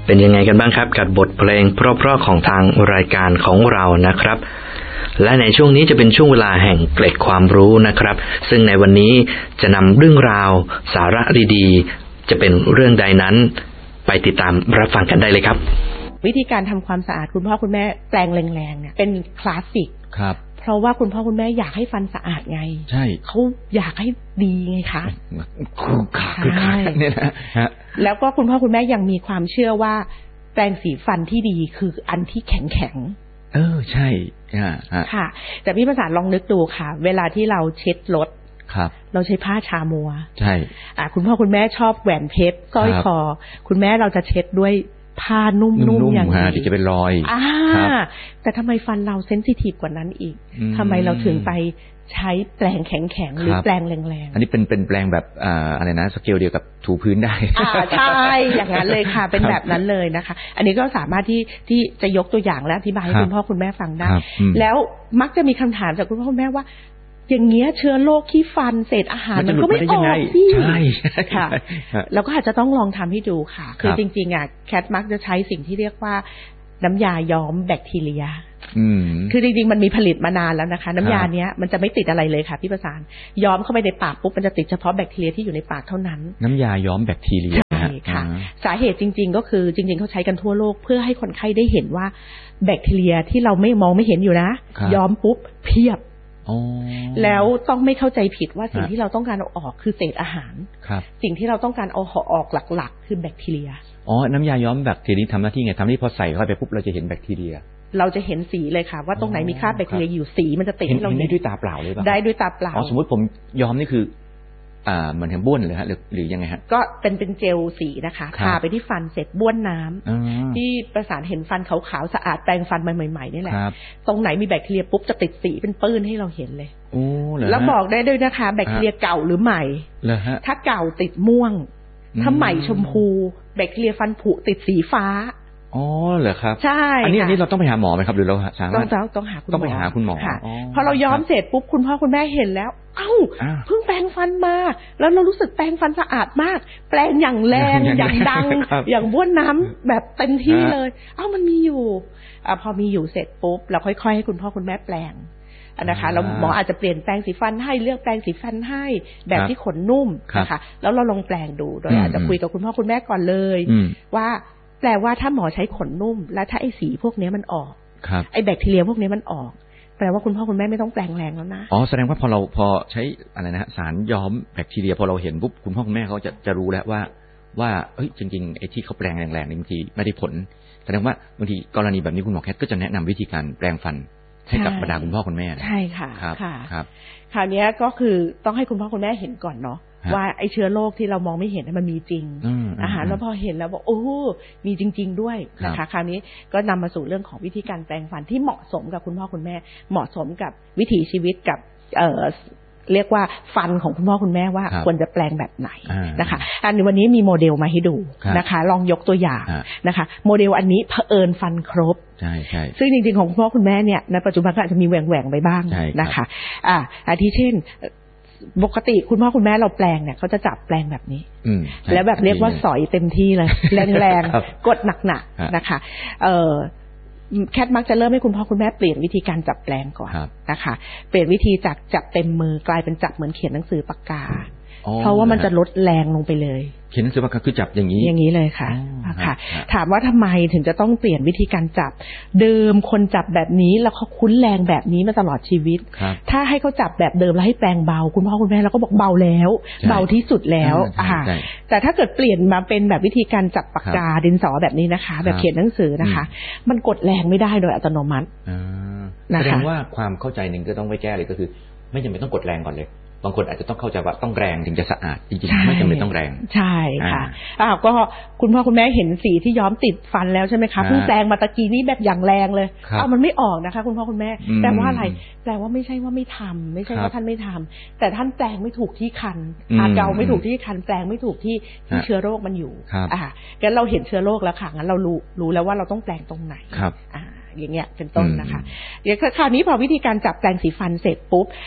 เป็นยังไงกันบ้างครับกับบทเพลงเพราะๆของทางรายการของเรานะครับและในช่วงนี้จะเป็นช่วงเวลาแห่งเกร็ดความรู้นะครับซึ่งในวันนี้จะนำเรื่องราวสาระดีๆจะเป็นเรื่องใดนั้นไปติดตามรับฟังกันได้เลยครับวิธีการทำความสะอาดคุณพ่อคุณแม่แปรงแรงๆเนี่ยเป็นคลาสสิกครับเพราะว่าคุณพ่อคุณแม่อยากให้ฟันสะอาดไงใช่เขาอยากให้ดีไงคะคือขาเนี่ยนะแล้วก็คุณพ่อคุณแม่ยังมีความเชื่อว่าแปรงสีฟันที่ดีคืออันที่แข็งใช่ค่ะแต่พี่ประสานลองนึกดูค่ะเวลาที่เราเช็ดรถเราใช้ผ้าชามัวใช่คุณพ่อคุณแม่ชอบแหวนเพชรสร้อยคอคุณแม่เราจะเช็ดด้วยผ้านุ่มๆอย่างนี้จะเป็นรอยแต่ทำไมฟันเราเซนซิทีฟกว่านั้นอีกทำไมเราถึงไปใช้แปรงแข็งๆหรือแปรงแรงๆอันนี้เป็นแปรงแบบอะไรนะสเกลเดียวกับถูพื้นได้ใช่อย่างนั้นเลยค่ะเป็นแบบนั้นเลยนะคะอันนี้ก็สามารถที่จะยกตัวอย่างและอธิบายให้คุณพ่อคุณแม่ฟังได้แล้วมักจะมีคำถามจากคุณพ่อคุณแม่ว่าอย่างเงี้ยเชื้อโรคที่ฟันเศษอาหารมันก็ไม่ออกสิใช่ค่ะแล้วก็อาจจะต้องลองทำให้ดูค่ะคือจริงๆแคทมักจะใช้สิ่งที่เรียกว่าน้ำยาย้อมแบคทีเรียคือจริงๆมันมีผลิตมานานแล้วนะคะน้ำยาเนี้ยมันจะไม่ติดอะไรเลยค่ะพี่ประสานย้อมเข้าไปในปากปุ๊บมันจะติดเฉพาะแบคทีเรียที่อยู่ในปากเท่านั้นน้ำยาย้อมแบคทีเรียใช่ค่ะสาเหตุจริงๆก็คือจริงๆเขาใช้กันทั่วโลกเพื่อให้คนไข้ได้เห็นว่าแบคทีเรียที่เราไม่มองไม่เห็นอยู่นะย้อมปุ๊บเพียบแล้วต้องไม่เข้าใจผิดว่าสิ่งที่เราต้องการเอาออกคือเศษอาหารสิ่งที่เราต้องการเอาออกหลักๆคือแบคทีเรียน้ำยาย้อมแบคทีเรียทำหน้าที่ไงทำให้พอใส่เข้าไปปุ๊บเราจะเห็นแบคทีเรียเราจะเห็นสีเลยค่ะว่าตรงไหนมีคราบแบคทีเรียอยู่สีมันจะติดให้เราเห็นได้ด้วยตาเปล่าเลยป่ะได้ด้วยตาเปล่าสมมติผมย้อมนี่คือเหมือนบ้วนเลยฮะหรือยังไงฮะก็เป็นเจลสีนะคะทาไปที่ฟันเสร็จบ้วนน้ำที่ประสานเห็นฟันขาวๆสะอาดแปรงฟันใหม่ๆนี่แหละตรงไหนมีแบคทีเรียปุ๊บจะติดสีเป็นปื้นให้เราเห็นเลยแล้วบอกได้ด้วยนะคะแบคทีเรียเก่าหรือใหม่ถ้าเก่าติดม่วงถ้าใหม่ชมพูแบคทีเรียฟันผุติดสีฟ้าเหรอครับใช่อันนี้เราต้องไปหาหมอไหมครับหรือเราสามารถต้องหาคุณหมอต้องไปหาคุณหมอพอเราย้อมเสร็จปุ๊บคุณพ่อคุณแม่เห็นแล้วเพิ่งแปรงฟันมาแล้วเรารู้สึกแปรงฟันสะอาดมากแปรงอย่างแรงอย่างดังอย่างบ้วนน้ำแบบเต็มที่เลยมันมีอยู่พอมีอยู่เสร็จปุ๊บเราค่อยๆให้คุณพ่อคุณแม่แปรงนะคะเราหมออาจจะเปลี่ยนแปรงสีฟันให้เลือกแปรงสีฟันให้แบบที่ขนนุ่มนะคะแล้วเราลองแปรงดูโดยอาจจะคุยกับคุณพ่อคุณแม่ก่อนเลยว่าแปลว่าถ้าหมอใช้ขนนุ่มและถ้าไอ้สีพวกนี้มันออกไอ้แบคทีเรียพวกนี้มันออกแปลว่าคุณพ่อคุณแม่ไม่ต้องแปรงแรงแล้วนะแสดงว่าพอใช้อะไรนะสารย้อมแบคทีเรียพอเราเห็นปุ๊บคุณพ่อคุณแม่เขาจะรู้แล้วว่าจริงๆไอ้ที่เขาแปรงแรงๆนี่บางทีไม่ได้ผลแสดงว่าบางทีกรณีแบบนี้คุณหมอแคทก็จะแนะนำวิธีการแปรงฟันให้กับบรรดาคุณพ่อคุณแม่ใช่ค่ะครับคราวนี้ก็คือต้องให้คุณพ่อคุณแม่เห็นก่อนเนาะว่าไอ้เชื้อโรคที่เรามองไม่เห็นมันมีจริงแล้วพอเห็นแล้วบอกมีจริงๆด้วยนะคะคราวนี้ก็นำมาสู่เรื่องของวิธีการแปรงฟันที่เหมาะสมกับคุณพ่อคุณแม่เหมาะสมกับวิถีชีวิตกับเรียกว่าฟันของคุณพ่อคุณแม่ว่าควรจะแปลงแบบไหนนะคะอันนี้วันนี้มีโมเดลมาให้ดูนะคะลองยกตัวอย่างนะคะโมเดลอันนี้เผอิญฟันครบใช่ใช่ซึ่งจริงๆของคุณพ่อคุณแม่เนี่ยในปัจจุบันก็อาจจะมีแหว่งๆไปบ้างนะคะอาทิเช่นปกติคุณพ่อคุณแม่เราแปลงเนี่ยเขาจะจับแปลงแบบนี้แล้วแบบเรียกว่าสอยเต็มที่เลยแรงๆกดหนักๆนะคะแคทมักจะเริ่มให้คุณพ่อคุณแม่เปลี่ยนวิธีการจับแปลงก่อนนะคะเปลี่ยนวิธีจากจับเต็มมือกลายเป็นจับเหมือนเขียนหนังสือปากกาเพราะว่ามันจะลดแรงลงไปเลยเขียนหนังสือปากกาคือจับอย่างนี้เลยค่ะถามว่าทำไมถึงจะต้องเปลี่ยนวิธีการจับเดิมคนจับแบบนี้แล้วเขาคุ้นแรงแบบนี้มาตลอดชีวิตถ้าให้เขาจับแบบเดิมแล้วให้แปลงเบาคุณพ่อคุณแม่เราก็บอกเบาแล้วเบาที่สุดแล้วแต่ถ้าเกิดเปลี่ยนมาเป็นแบบวิธีการจับปากกาดินสอแบบนี้นะคะแบบเขียนหนังสือนะคะมันกดแรงไม่ได้โดยอัตโนมัติแสดงว่าความเข้าใจหนึ่งก็ต้องไม่แก้เลยก็คือไม่จำเป็นต้องกดแรงก่อนเลยบางคนอาจจะต้องเข้าใจว่าต้องแรงถึงจะสะอาดจริงๆไม่จำเป็นต้องแรงใช่ค่ะก็คุณพ่อคุณแม่เห็นสีที่ย้อมติดฟันแล้วใช่ไหมคะเพิ่งแปรงมาตะกี้นี้แบบอย่างแรงเลยมันไม่ออกนะคะคุณพ่อคุณแม่แปลว่าอะไรแปลว่าไม่ใช่ว่าไม่ทำไม่ใช่ว่าท่านไม่ทำแต่ท่านแปลงไม่ถูกที่คันเกาไม่ถูกที่คันแปลงไม่ถูกที่เชื้อโรคมันอยู่งั้นเราเห็นเชื้อโรคแล้วค่ะงั้นเรารู้แล้วว่าเราต้องแปลงตรงไหนอย่างเงี้ยเป็นต้นนะคะเดี๋ยวคราวนี้พอวิธีการจับแปรงสีฟันเสร็จปุ๊บ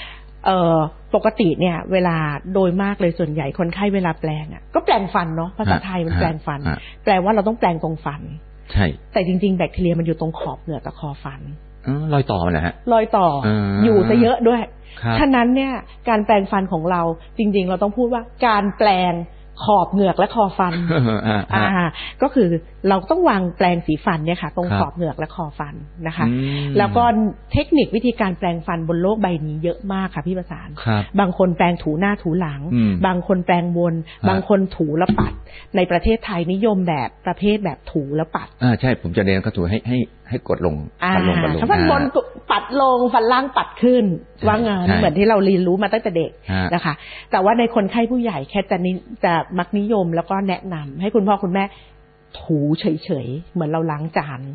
ปกติเนี่ยเวลาโดยมากเลยส่วนใหญ่คนไข้เวลาแปลงก็แปลงฟันเนาะภาษาไทยมันแปลงฟันแปลว่าเราต้องแปลงตรงฟันใช่แต่จริงๆแบคทีเรียมันอยู่ตรงขอบเหงือกกับคอฟันรอยต่อมันนะฮะรอยต่ออยู่ซะเยอะด้วยฉะนั้นเนี่ยการแปลงฟันของเราจริงๆเราต้องพูดว่าการแปลงขอบเหงือกและคอฟันก็คือเราต้องวางแปลงสีฟันเนี่ยค่ะตรงขอบเหงือกและคอฟันนะคะแล้วก็เทคนิควิธีการแปลงฟันบนโลกใบนี้เยอะมากค่ะพี่ประสานบางคนแปลงถูหน้าถูหลังบางคนแปลงวนบางคนถูแล้วปัดในประเทศไทยนิยมแบบประเภทแบบถูแล้วปัดใช่ผมจะเรียนก็ถูให้กดลงฟันลงถ้าฟันบนปัดลงฟันล่างปัดขึ้นว่างานเหมือนที่เราเรียนรู้มาตั้งแต่เด็กนะคะแต่ว่าในคนไข้ผู้ใหญ่แค่จะมักนิยมแล้วก็แนะนำให้คุณพ่อคุณแม่ถูเฉยๆเหมือนเราล้างจาน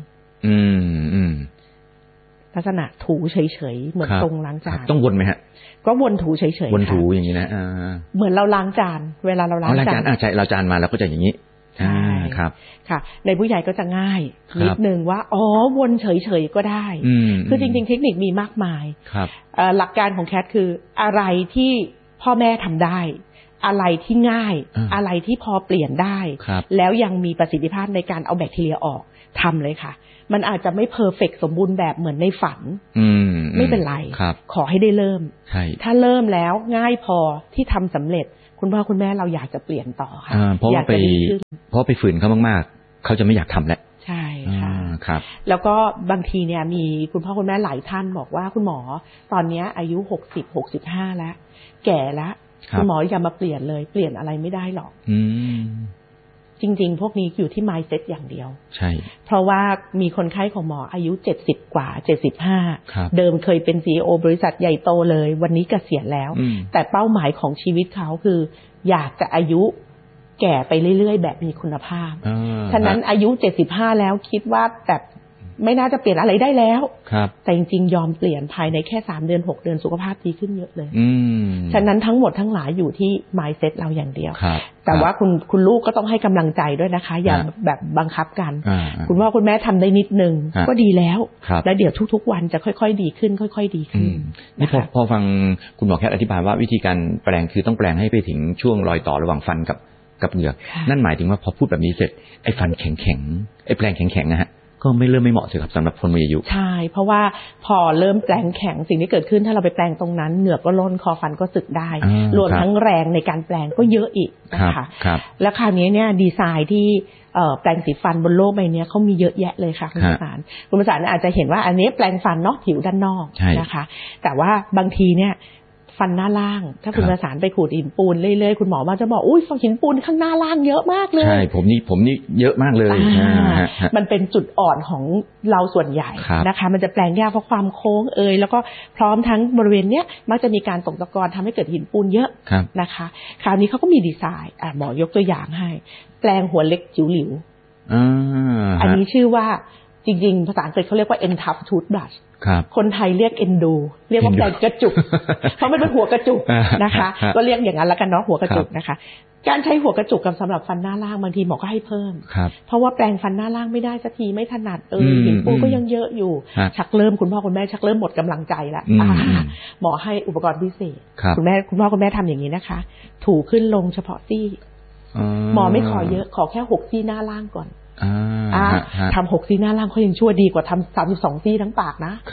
ลักษณะถูเฉยๆเหมือนตรงล้างจานต้องวนไหมฮะก็วนถูเฉยๆวนถูอย่างนี้นะเหมือนเราล้างจานเวลาเราล้างจานใช่เราจานมาแล้วก็จะอย่างนี้ครับค่ะในผู้ใหญ่ก็จะง่ายนิดนึงว่าวนเฉยๆก็ได้คือจริงๆเทคนิคมีมากมายหลักการของแคทคืออะไรที่พ่อแม่ทำได้อะไรที่ง่ายอะไรที่พอเปลี่ยนได้แล้วยังมีประสิทธิภาพในการเอาแบคทีเรียออกทำเลยค่ะมันอาจจะไม่เพอร์เฟกต์สมบูรณ์แบบเหมือนในฝันไม่เป็นไรขอให้ได้เริ่มถ้าเริ่มแล้วง่ายพอที่ทำสำเร็จคุณพ่อคุณแม่เราอยากจะเปลี่ยนต่อค่ะเพราะไปฝืนเขามากๆเขาจะไม่อยากทำแล้วใช่ค่ะครับแล้วก็บางทีเนี่ยมีคุณพ่อคุณแม่หลายท่านบอกว่าคุณหมอตอนนี้อายุ60-65แล้วแก่แล้วคุณหมออย่ามาเปลี่ยนเลยเปลี่ยนอะไรไม่ได้หรอกจริงๆพวกนี้อยู่ที่ mindset อย่างเดียวใช่เพราะว่ามีคนไข้ของหมออายุ70กว่า75เดิมเคยเป็น CEO บริษัทใหญ่โตเลยวันนี้เกษียณแล้วแต่เป้าหมายของชีวิตเขาคืออยากจะอายุแก่ไปเรื่อยๆแบบมีคุณภาพฉะนั้นอายุ75แล้วคิดว่าแบบไม่น่าจะเปลี่ยนอะไรได้แล้วแต่จริงๆยอมเปลี่ยนภายในแค่3เดือน6เดือนสุขภาพดีขึ้นเยอะเลยฉะนั้นทั้งหมดทั้งหลายอยู่ที่ mindset เราอย่างเดียวแต่ว่าคุณลูกก็ต้องให้กำลังใจด้วยนะคะอย่าแบบบังคับกันคุณพ่อคุณแม่ทำได้นิดนึงก็ดีแล้วแล้วเดี๋ยวทุกๆวันจะค่อยๆดีขึ้นค่อยๆดีขึ้นนี่พอฟังคุณหมอแคทอธิบายว่าวิธีการแปลงคือต้องแปลงให้ไปถึงช่วงรอยต่อระหว่างฟันกับเหงือกนั่นหมายถึงว่าพอพูดแบบนี้เสร็จไอ้ฟันแข็งๆไอ้แปลงแข็งๆนะฮะก็ไม่เหมาะสิครับสำหรับคนมีอายุใช่เพราะว่าพอเริ่มแปลงแข็งสิ่งที่เกิดขึ้นถ้าเราไปแปลงตรงนั้นเหงือกก็ล้นคอฟันก็สึกได้รวมทั้งแรงในการแปลงก็เยอะอีกนะคะแล้วคราวนี้เนี่ยดีไซน์ที่แปลงสีฟันบนโลกใบนี้เขามีเยอะแยะเลยค่ะคุณประสานอาจจะเห็นว่าอันนี้แปลงฟันเนาะผิวด้านนอกนะคะแต่ว่าบางทีเนี่ยฟันหน้าล่างถ้าคุณประสานไปขูดหินปูนเรื่อยๆคุณหมอมาจะบอกอุ้ยหินปูนข้างหน้าล่างเยอะมากเลยใช่ผมนี่เยอะมากเลยมันเป็นจุดอ่อนของเราส่วนใหญ่นะคะมันจะแปลงยากเพราะความโค้งแล้วก็พร้อมทั้งบริเวณเนี้ยมักจะมีการตกตะกอนทำให้เกิดหินปูนเยอะนะคะคราวนี้เขาก็มีดีไซน์หมอยกตัวอย่างให้แปลงหัวเล็กจิ๋วหลิวอันนี้ชื่อว่าจริงๆภาษาอังกฤษเขาเรียกว่า end tough toothbrush คนไทยเรียก endo เรียกว่าแปลงกระจุกเพราะมันเป็นหัวกระจุกนะคะก็เรียกอย่างนั้นแล้วกันเนาะหัวกระจุกนะคะการใช้หัวกระจุกกับสำหรับฟันหน้าล่างบางทีหมอก็ให้เพิ่มเพราะว่าแปลงฟันหน้าล่างไม่ได้สักทีไม่ถนัดหินปูนก็ยังเยอะอยู่ชักเริ่มคุณพ่อคุณแม่ชักเริ่มหมดกำลังใจแล้วหมอให้อุปกรณ์พิเศษคุณพ่อคุณแม่ทำอย่างนี้นะคะถูขึ้นลงเฉพาะซี่หมอไม่ขอเยอะขอแค่6ซี่หน้าล่างก่อนทำ6ซี่หน้าล่างเขายังชั่วดีกว่าทำ32ซี่ทั้งปากนะ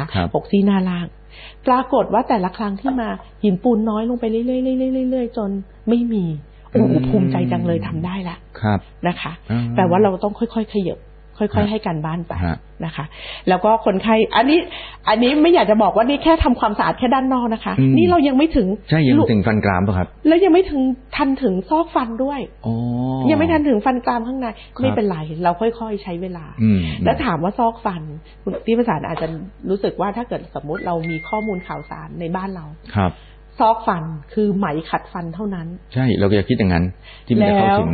6ซี่หน้าล่างปรากฏว่าแต่ละครั้งที่มาหินปูนน้อยลงไปเรื่อยๆจนไม่มีโอ้โหภูมิใจจังเลยทำได้ละนะคะแต่ว่าเราต้องค่อยๆขยับค่อยๆให้การบ้านไปนะคะแล้วก็คนไข้อันนี้ไม่อยากจะบอกว่านี่แค่ทำความสะอาดแค่ด้านนอกนะคะนี่เรายังไม่ถึงใช่ยังไม่ถึงฟันกรามป่ะครับแล้วยังไม่ทันถึงซอกฟันด้วยยังไม่ทันถึงฟันกรามข้างในไม่เป็นไรเราค่อยๆใช้เวลาแล้วถามว่าซอกฟันคุณพี่ประสานอาจจะรู้สึกว่าถ้าเกิดสมมติเรามีข้อมูลข่าวสารในบ้านเราซอกฟันคือไหมขัดฟันเท่านั้นใช่เราจะคิดอย่างนั้นที่มันจะเข้าถึง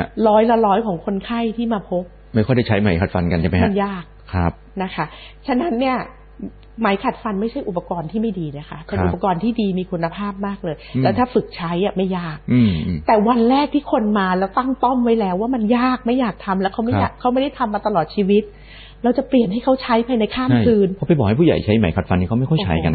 100ของคนไข้ที่มาพบไม่ค่อยได้ใช้ไหมขัดฟันกันใช่ไหมฮะมันยากครับนะคะฉะนั้นเนี่ยไหมขัดฟันไม่ใช่อุปกรณ์ที่ไม่ดีนะคะเป็นอุปกรณ์ที่ดีมีคุณภาพมากเลยแล้วถ้าฝึกใช้ไม่ยากแต่วันแรกที่คนมาแล้วตั้งป้อมไว้แล้วว่ามันยากไม่อยากทำแล้วเขาไม่ได้ทำมาตลอดชีวิตเราจะเปลี่ยนให้เขาใช้ภายในข้ามคืนพอไปบอกให้ผู้ใหญ่ใช้ไหมขัดฟันนี่เขาไม่ค่อยใช้กันนะ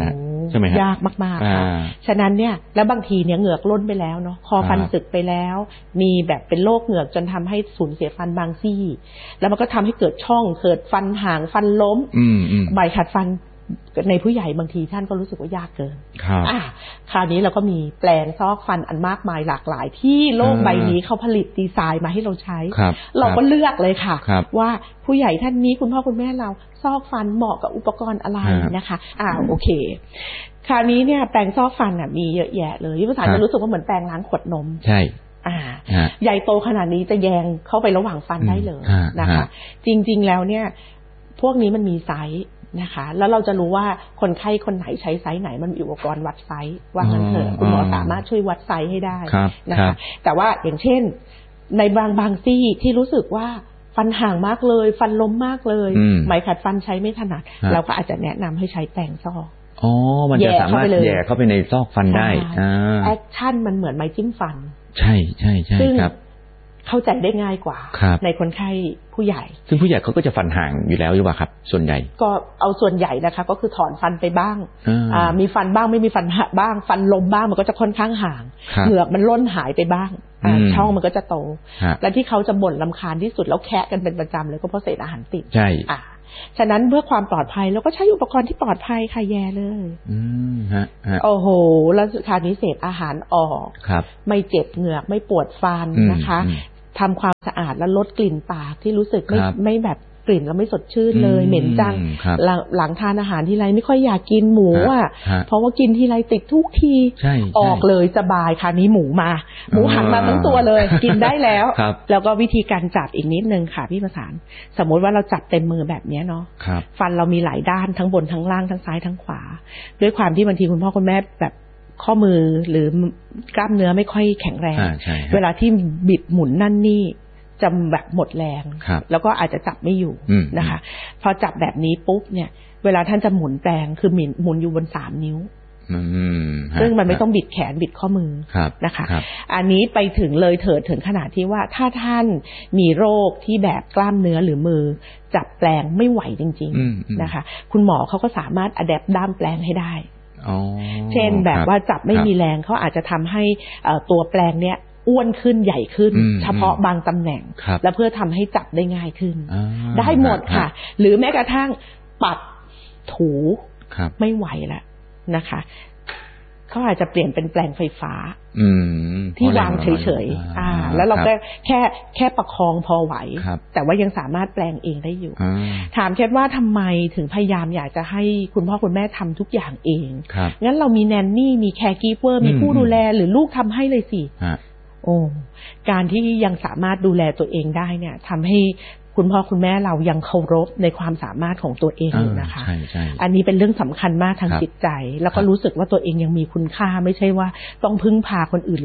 ยากมากๆค่ะฉะนั้นเนี่ยแล้วบางทีเนี่ยเหงือกล้นไปแล้วเนาะคอฟันสึกไปแล้วมีแบบเป็นโรคเหงือกจนทำให้สูญเสียฟันบางซี่แล้วมันก็ทำให้เกิดช่องเกิดฟันห่างฟันล้มใบขัดฟันในผู้ใหญ่บางทีท่านก็รู้สึกว่ายากเกินคราวนี้เราก็มีแปลงซอกฟันอันมากมายหลากหลายที่โลกใบนี้เขาผลิตดีไซน์มาให้เราใช้เราก็เลือกเลยค่ะว่าผู้ใหญ่ท่านนี้คุณพ่อคุณแม่เราซอกฟันเหมาะกับอุปกรณ์อะไรนะคะโอเคคราวนี้เนี่ยแปลงซอกฟันมีเยอะแยะเลยภาษาจะรู้สึกว่าเหมือนแปลงล้างขวดนมใช่ใหญ่โตขนาดนี้จะแยงเข้าไประหว่างฟันได้เลยนะคะจริงๆแล้วเนี่ยพวกนี้มันมีไซส์นะคะแล้วเราจะรู้ว่าคนไข้คนไหนใช้ไซส์ไหนมันมีอุปกรณ์วัดไซส์ว่างั้นเถอะคุณหมอสามารถช่วยวัดไซส์ให้ได้นะคะแต่ว่าอย่างเช่นในบางซี่ที่รู้สึกว่าฟันห่างมากเลยฟันล้มมากเลยไหมขัดฟันใช้ไม่ถนัดเราก็อาจจะแนะนำให้ใช้แปรงซอกมันจะสามารถแย่เข้าไปในซอกฟันได้แอคชั่นมันเหมือนไม้จิ้มฟันใช่ใช่ใช่ครับเข้าใจได้ง่ายกว่าในคนไข้ผู้ใหญ่ซึ่งผู้ใหญ่เขาก็จะฟันห่างอยู่แล้วหรือเปล่าครับส่วนใหญ่ก็เอาส่วนใหญ่นะคะก็คือถอนฟันไปบ้างมีฟันบ้างไม่มีฟันบ้างฟันลมบ้างมันก็จะค่อนข้างห่างเหงือกมันล่นหายไปบ้างช่องมันก็จะโตและที่เขาจะบ่นรำคาญที่สุดแล้วแคะกันเป็นประจำเลยก็เพราะเศษอาหารติดใช่ฉะนั้นเพื่อความปลอดภัยเราก็ใช้อุปกรณ์ที่ปลอดภัยค่ะแย่เลยโอ้โหแล้วคราวนี้เศษอาหารออกไม่เจ็บเหงือกไม่ปวดฟันนะคะทำความสะอาดและลดกลิ่นปากที่รู้สึกไม่แบบกลิ่นแล้วไม่สดชื่นเลยเหม็นจังหลังทานอาหารทีไรไม่ค่อยอยากกินหมูเพราะว่ากินทีไรติดทุกทีออกเลยสบายค่ะนี้หมูหันมาทั้งตัวเลยกินได้แล้วแล้วก็วิธีการจับอีกนิดนึงค่ะพี่ประสานสมมติว่าเราจับเต็มมือแบบนี้เนาะฟันเรามีหลายด้านทั้งบนทั้งล่างทั้งซ้ายทั้งขวาด้วยความที่บางทีคุณพ่อคุณแม่แบบข้อมือหรือกล้ามเนื้อไม่ค่อยแข็งแรงเวลาที่บิดหมุนนั่นนี่จะแบบหมดแรงแล้วก็อาจจะจับไม่อยู่นะคะพอจับแบบนี้ปุ๊บเนี่ยเวลาท่านจะหมุนแปลงคือหมุนอยู่บน3 นิ้วซึ่งมันไม่ต้องบิดแขนบิดข้อมือนะคะอันนี้ไปถึงเลยเถิดถึงขนาดที่ว่าถ้าท่านมีโรคที่แบบกล้ามเนื้อหรือมือจับแปลงไม่ไหวจริงๆนะคะคุณหมอเขาก็สามารถอะแดปด้ามแปลงให้ได้เช่นแบบว่าจับไม่มีแรงเขาอาจจะทำให้ตัวแปลงเนี้ยอ้วนขึ้นใหญ่ขึ้นเฉพาะบางตำแหน่งและเพื่อทำให้จับได้ง่ายขึ้นได้หมดค่ะหรือแม้กระทั่งปัดถูไม่ไหวแล้วนะคะเขาอาจจะเปลี่ยนเป็นแปลงไฟฟ้าที่วางเฉยๆแล้วเราก็แค่ประคองพอไหวแต่ว่ายังสามารถแปลงเองได้อยู่ถามแค่ว่าทำไมถึงพยายามอยากจะให้คุณพ่อคุณแม่ทำทุกอย่างเองงั้นเรามีแนนนี่มีแคร์กีเวอร์มีผู้ดูแลหรือลูกทำให้เลยสิการที่ยังสามารถดูแลตัวเองได้เนี่ยทำให้คุณพ่อคุณแม่เรายังเคารพในความสามารถของตัวเองอยู่นะคะอันนี้เป็นเรื่องสำคัญมากทางจิตใจแล้วก็รู้สึกว่าตัวเองยังมีคุณค่าไม่ใช่ว่าต้องพึ่งพาคนอื่น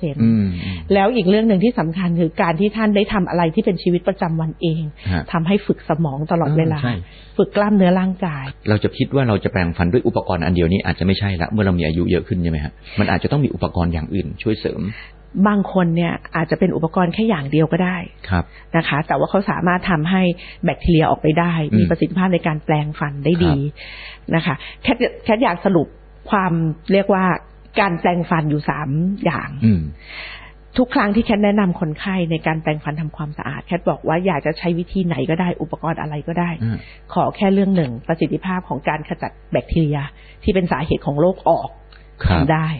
100%แล้วอีกเรื่องหนึ่งที่สำคัญคือการที่ท่านได้ทำอะไรที่เป็นชีวิตประจำวันเองทำให้ฝึกสมองตลอดเวลาฝึกกล้ามเนื้อร่างกายเราจะคิดว่าเราจะแปรงฟันด้วยอุปกรณ์อันเดียวนี้อาจจะไม่ใช่ละเมื่อเรามีอายุเยอะขึ้นใช่ไหมฮะมันอาจจะต้องมีอุปกรณ์อย่างอื่นช่วยเสริมบางคนเนี่ยอาจจะเป็นอุปกรณ์แค่อย่างเดียวก็ได้นะคะแต่ว่าเขาสามารถทำให้แบคทีเรียออกไปได้มีประสิทธิภาพในการแปลงฟันได้ดีนะคะแค่อยากสรุปความเรียกว่าการแปลงฟันอยู่3อย่างทุกครั้งที่แคทแนะนำคนไข้ในการแปรงฟันทำความสะอาดแคทบอกว่าอยากจะใช้วิธีไหนก็ได้อุปกรณ์อะไรก็ได้ขอแค่เรื่องหนึ่งประสิทธิภาพของการขจัดแบคทีเรียที่เป็นสาเหตุของโรคออกทำได้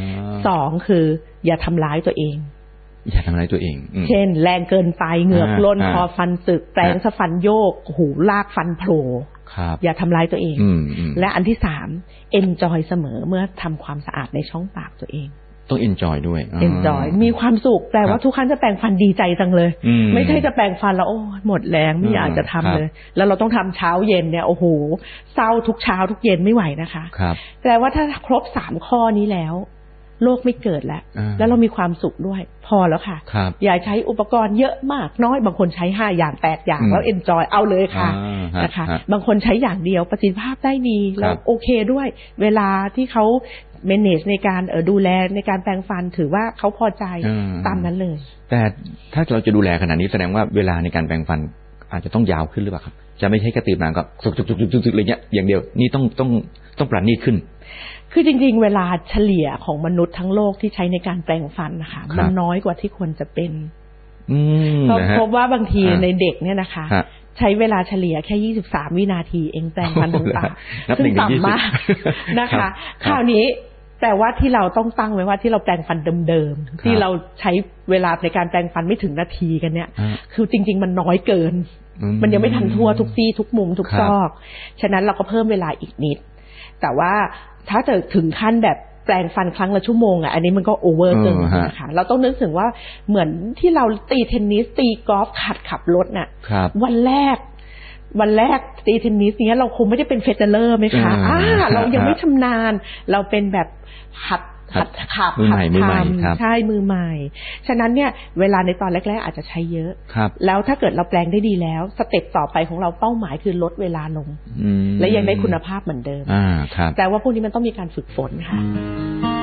2คืออย่าทำร้ายตัวเองอย่าทำร้ายตัวเองเช่นแรงเกินไปเหงือกล้นคอฟันสึกแปรงซะฟันโยกหูลากฟันโผล่อย่าทำร้ายตัวเองและอันที่3 enjoy เสมอเมื่อทำความสะอาดในช่องปากตัวเองต้อง enjoy ด้วย enjoy มีความสุขแปลว่าทุกครั้งจะแปรงฟันดีใจจังเลยไม่ใช่จะแปรงฟันแล้วโอ้หมดแรงไม่อยากจะทำเลยแล้วเราต้องทำเช้าเย็นเนี่ยโอ้โหเศร้าทุกเช้าทุกเย็นไม่ไหวนะคะแปลว่าถ้าครบ3ข้อนี้แล้วโรคไม่เกิดแล้วเรามีความสุขด้วยพอแล้วค่ะอย่าใช้อุปกรณ์เยอะมากน้อยบางคนใช้5อย่าง8อย่างแล้ว enjoy เอาเลยค่ะนะคะบางคนใช้อย่างเดียวประสิทธิภาพได้ดีแล้วโอเคด้วยเวลาที่เขาmanage ในการดูแลในการแปรงฟันถือว่าเขาพอใจตามนั้นเลยแต่ถ้าเราจะดูแลขนาดนี้แสดงว่าเวลาในการแปรงฟันอาจจะต้องยาวขึ้นหรือเปล่าครับจะไม่ใช่กระตือรือร้นก็สุกๆๆๆอะไรเงี้ยอย่างเดียวนี่ต้องประณีตขึ้นคือจริงๆเวลาเฉลี่ยของมนุษย์ทั้งโลกที่ใช้ในการแปรงฟันนะคะมันน้อยกว่าที่ควรจะเป็นก็พบว่าบางทีในเด็กเนี่ยนะคะใช้เวลาเฉลี่ยแค่23วินาทีเองแปรงฟันทั้งปากซึ่งต่ำมากนะคะคราวนี้แต่ว่าที่เราต้องตั้งไว้ว่าที่เราแปรงฟันเดิมๆที่เราใช้เวลาในการแปรงฟันไม่ถึงนาทีกันเนี่ยคือจริงๆมันน้อยเกินมันยังไม่ทันทั่วทุกซี่ทุกมุมทุกซอกฉะนั้นเราก็เพิ่มเวลาอีกนิดแต่ว่าถ้าจะถึงขั้นแบบแปรงฟันครั้งละชั่วโมงอันนี้มันก็โอเวอร์เกินนะคะเราต้องนึกถึงว่าเหมือนที่เราตีเทนนิสตีกอล์ฟขับรถน่ะวันแรกตีเทนนิสเนี้ยเราคงไม่ได้เป็นเฟเดเลอร์ไหมคะเรายังไม่ชำนาญเราเป็นแบบหัดขับมือใหม่ใช่มือใหม่ฉะนั้นเนี่ยเวลาในตอนแรกๆอาจจะใช้เยอะแล้วถ้าเกิดเราแปลงได้ดีแล้วสเต็ปต่อไปของเราเป้าหมายคือลดเวลาลงและยังได้คุณภาพเหมือนเดิมแต่ว่าพวกนี้มันต้องมีการฝึกฝนค่ะ